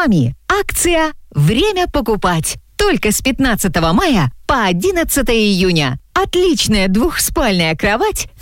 вами акция «Время покупать». Только с 15 мая по 11 июня. Отличная двухспальная кровать